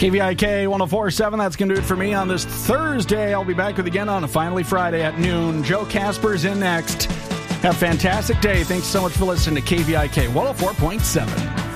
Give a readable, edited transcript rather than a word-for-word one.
KVIK 104.7, that's going to do it for me on this Thursday. I'll be back with you again on a Finally Friday at noon. Joe Casper's in next. Have a fantastic day. Thanks so much for listening to KVIK 104.7.